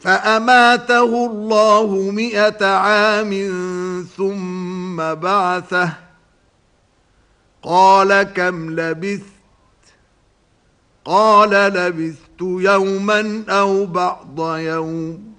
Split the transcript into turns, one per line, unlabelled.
فأماته الله 100 عام ثم بعثه قال كم لبثت قال لبثت يوما أو بعض يوم